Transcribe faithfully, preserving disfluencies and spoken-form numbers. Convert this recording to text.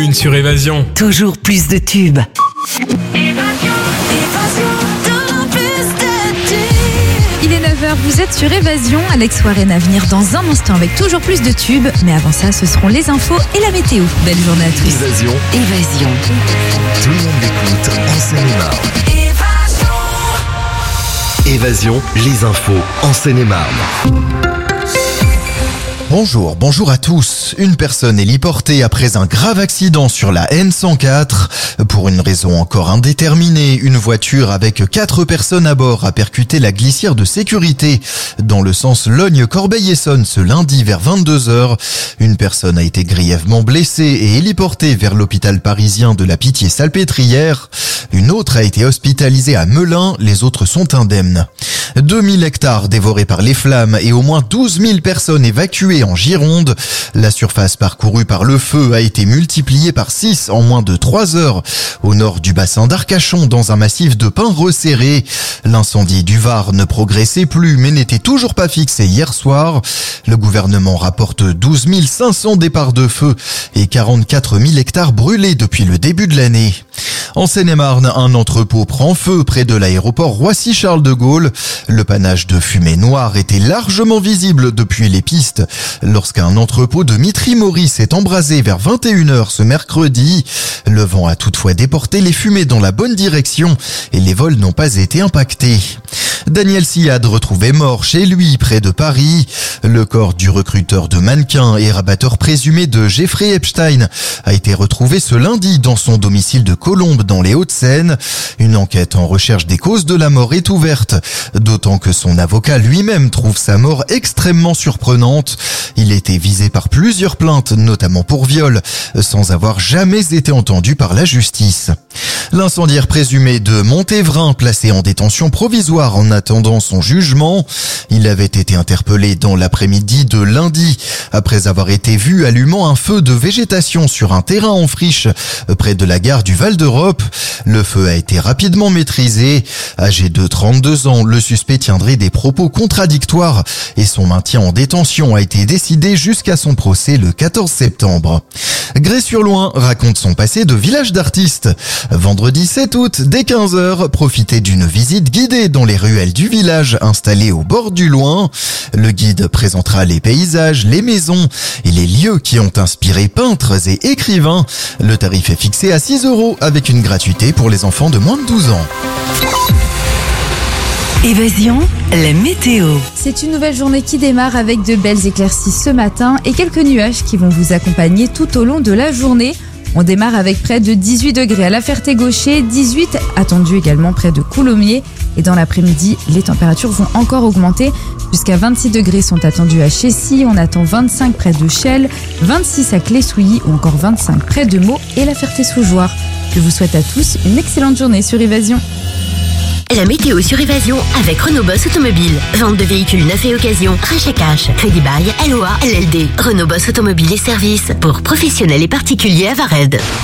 Une sur Évasion. Toujours plus de tubes. Il est neuf heures, vous êtes sur Évasion. Alex Warren à venir dans un instant avec toujours plus de tubes. Mais avant ça, ce seront les infos et la météo. Belle journée à tous. Évasion. Évasion. Tout le monde l'écoute en Seine-et-Marne. Évasion, les infos en Seine-et-Marne. Bonjour, bonjour à tous. Une personne est héliportée après un grave accident sur la N cent quatre. Pour une raison encore indéterminée, une voiture avec quatre personnes à bord a percuté la glissière de sécurité dans le sens Logne-Corbeil-Essonnes ce lundi vers vingt-deux heures. Une personne a été grièvement blessée et héliportée vers l'hôpital parisien de la Pitié-Salpêtrière. Une autre a été hospitalisée à Melun, les autres sont indemnes. deux mille hectares dévorés par les flammes et au moins douze mille personnes évacuées en Gironde. La surface parcourue par le feu a été multipliée par six en moins de trois heures au nord du bassin d'Arcachon dans un massif de pins resserré. L'incendie du Var ne progressait plus mais n'était toujours pas fixé hier soir. Le gouvernement rapporte douze mille cinq cents départs de feu et quarante-quatre mille hectares brûlés depuis le début de l'année. En Seine-et-Marne, un entrepôt prend feu près de l'aéroport Roissy-Charles de Gaulle. Le panache de fumée noire était largement visible depuis les pistes lorsqu'un entrepôt de Mitry-Mory s'est embrasé vers vingt et une heures ce mercredi. Le vent a toutefois déporté les fumées dans la bonne direction et les vols n'ont pas été impactés. Daniel Siad retrouvé mort chez lui près de Paris. Le corps du recruteur de mannequins et rabatteur présumé de Jeffrey Epstein a été retrouvé ce lundi dans son domicile de Colombes dans les Hauts-de-Seine. Une enquête en recherche des causes de la mort est ouverte, d'autant que son avocat lui-même trouve sa mort extrêmement surprenante. Il était visé par plusieurs plaintes, notamment pour viol, sans avoir jamais été entendu par la justice. L'incendiaire présumé de Montévrain, placé en détention provisoire en attendant son jugement. Il avait été interpellé dans l'après-midi de lundi, après avoir été vu allumant un feu de végétation sur un terrain en friche, près de la gare du Val d'Europe. Le feu a été rapidement maîtrisé. Âgé de trente-deux ans, le suspect tiendrait des propos contradictoires et son maintien en détention a été décidé jusqu'à son procès le quatorze septembre. Grès-sur-Loing raconte son passé de village d'artiste. Vendredi sept août, dès quinze heures, profitez d'une visite guidée dans les ruelles du village installées au bord du Loing. Le guide présentera les paysages, les maisons et les lieux qui ont inspiré peintres et écrivains. Le tarif est fixé à six euros avec une gratuité pour les enfants de moins de douze ans. Évasion, la météo. C'est une nouvelle journée qui démarre avec de belles éclaircies ce matin et quelques nuages qui vont vous accompagner tout au long de la journée. On démarre avec près de dix-huit degrés à La Ferté-Gaucher, dix-huit attendus également près de Coulommiers. Et dans l'après-midi, les températures vont encore augmenter. Jusqu'à vingt-six degrés sont attendus à Chécy, on attend vingt-cinq près de Chelles, vingt-six à Clé-Souilly ou encore vingt-cinq près de Meaux et La Ferté-sous-Jouarre. Je vous souhaite à tous une excellente journée sur Évasion. La météo sur Évasion avec Renault Boss Automobile. Vente de véhicules neufs et occasion, rachat cash, crédit bail, L O A, L L D. Renault Boss Automobile et services pour professionnels et particuliers à Vared.